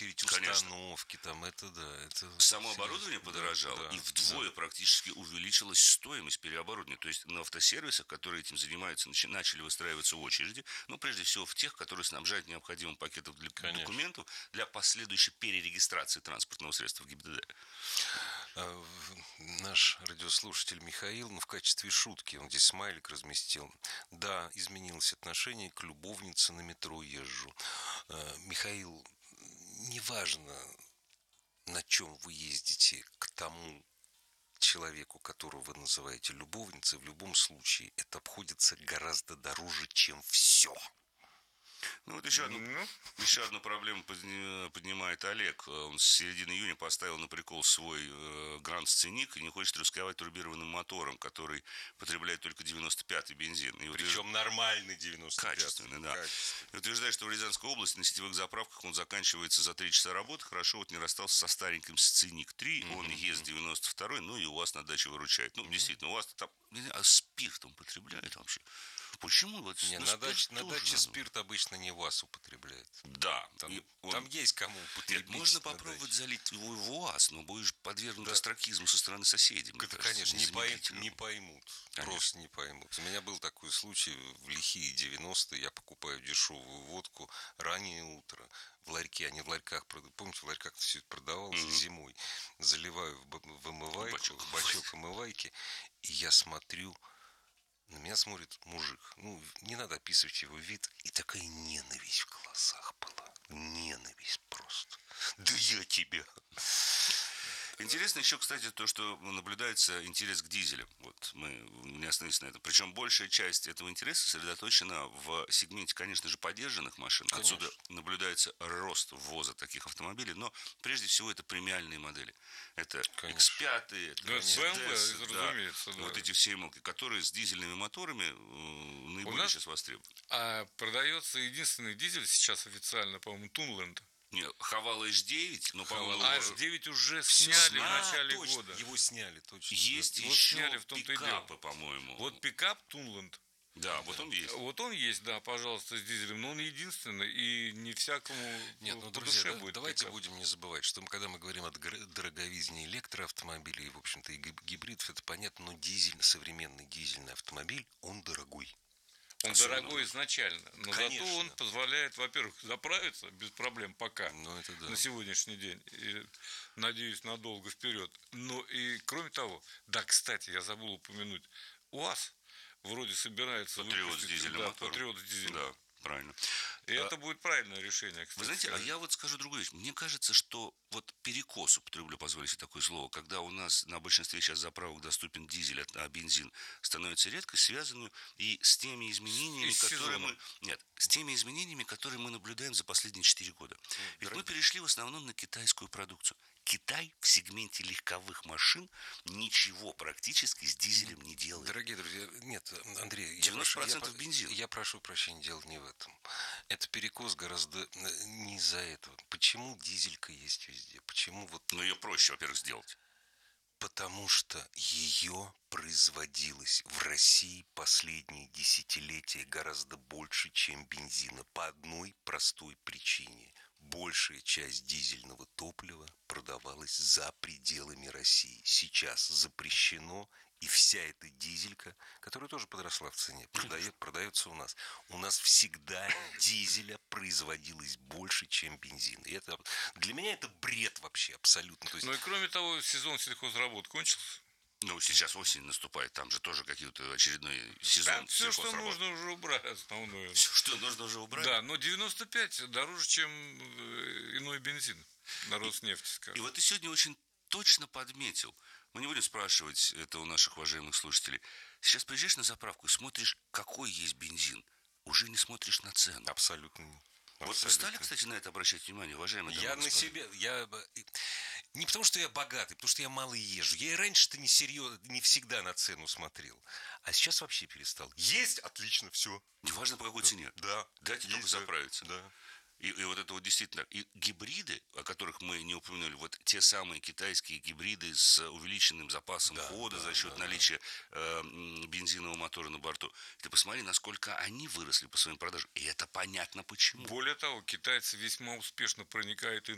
очередь, установки, там, это да. Это само оборудование подорожало, и вдвое практически увеличилась стоимость переоборудования. То есть на автосервисах, которые этим занимаются, начали выстраиваться очереди, ну, прежде всего, в тех, которые снабжают необходимым пакетом документов для последующей перерегистрации транспортного средства в ГИБДД. Наш радиослушатель Михаил, в качестве шутки, он здесь смайлик разместил. Да, изменилось отношение к любовнице, на метро езжу. Михаил, неважно, на чем вы ездите, к тому человеку, которого вы называете любовницей, в любом случае это обходится гораздо дороже, чем все. Ну, вот еще одну проблему поднимает Олег. Он с середины июня поставил на прикол свой Гранд Сценик и не хочет рисковать турбированным мотором, который потребляет только 95-й бензин. И причем нормальный 95-й. Качественный, да. И утверждает, что в Рязанской области на сетевых заправках он заканчивается за 3 часа работы. Хорошо, вот не расстался со стареньким Сценик 3. Он ест 92-й, ну и у вас на даче выручает. Ну, действительно, у вас там спирт он потребляет вообще. Почему? Вот, на даче спирт обычно не ВАЗ употребляет. Да. Там есть кому употребить. Нет, можно попробовать залить его в УАЗ, но будешь подвергнут остракизму со стороны соседей. Это, конечно, не поймут. Конечно. Просто не поймут. У меня был такой случай в лихие 90-е. Я покупаю дешевую водку раннее утро. В ларьке, они в ларьках продают. Помните, в ларьках все это продавалось зимой. Заливаю в омывайку, в бачок омывайки. И я смотрю, на меня смотрит мужик. Ну, не надо описывать его вид. И такая ненависть в глазах была. Ненависть просто. Да я тебя. Интересно еще, кстати, то, что наблюдается интерес к дизелям. Вот мы не остановились на этом. Причем большая часть этого интереса сосредоточена в сегменте, конечно же, подержанных машин. Конечно. Отсюда наблюдается рост ввоза таких автомобилей. Но прежде всего это премиальные модели. Это X5, это BMW, разумеется. Вот эти все мелки, которые с дизельными моторами наиболее сейчас востребованы. А продается единственный дизель сейчас официально, по-моему, Тунленд. Нет, Хавал H9, но, по-моему... H9 уже сняли в начале года. Его сняли, точно. Есть еще пикапы, по-моему. Вот пикап Тунленд. Да, вот он есть. Вот он есть, да, пожалуйста, с дизелем. Но он единственный, и не всякому по душе будет. Давайте будем не забывать, что когда мы говорим о дороговизне электроавтомобилей, в общем-то, и гибридов, это понятно, но современный дизельный автомобиль, он дорогой. Он дорогой изначально, но зато он позволяет, во-первых, заправиться без проблем пока, на сегодняшний день, и, надеюсь, надолго вперед. Но и, кроме того, да, кстати, я забыл упомянуть, УАЗ вроде собирается Патриот с дизельным мотором. Патриот с дизельным. Да, правильно. И это будет правильное решение, кстати. Вы знаете, а я вот скажу другую вещь. Мне кажется, что вот перекос, употреблю, позволю себе такое слово, когда у нас на большинстве сейчас заправок доступен дизель, а бензин становится редкость, связанную и с теми изменениями, с теми изменениями, которые мы наблюдаем за последние 4 года. Ведь мы перешли в основном на китайскую продукцию. Китай в сегменте легковых машин ничего практически с дизелем не делает. Дорогие друзья, нет, Андрей, 90% бензин. Я прошу прощения, дело не в этом. Это перекос гораздо не из-за этого. Почему дизелька есть везде? Почему вот... Ну, ее проще, во-первых, сделать. Потому что ее производилось в России последние десятилетия гораздо больше, чем бензина. По одной простой причине. Большая часть дизельного топлива продавалась за пределами России. Сейчас запрещено, и вся эта дизелька, которая тоже подросла в цене, продается у нас. У нас всегда дизеля производилось больше, чем бензин. И это, для меня это бред вообще абсолютно. То есть... Ну и кроме того, сезон сельхозработ кончился. Ну, сейчас осень наступает, там же тоже какие-то очередной сезон. Все, что нужно, уже убрали основное. Все, что нужно, уже убрали. Да, но 95 дороже, чем иной бензин на Роснефти, скажем. И вот ты сегодня очень точно подметил. Мы не будем спрашивать это у наших уважаемых слушателей. Сейчас приезжаешь на заправку и смотришь, какой есть бензин. Уже не смотришь на цену. Абсолютно не. Вот вы стали, кстати, на это обращать внимание, уважаемые дамы и господа? Я на себе, не потому что я богатый, потому что я мало езжу. Я и раньше-то не всегда на цену смотрел. А сейчас вообще перестал. Есть, отлично, все. Неважно, по какой цене. Да. Дайте только заправиться. Да. И вот это вот действительно, и гибриды, о которых мы не упомянули, вот те самые китайские гибриды с увеличенным запасом хода за счет наличия бензинового мотора на борту. Ты посмотри, насколько они выросли по своим продажам. И это понятно почему. Более того, китайцы весьма успешно проникают и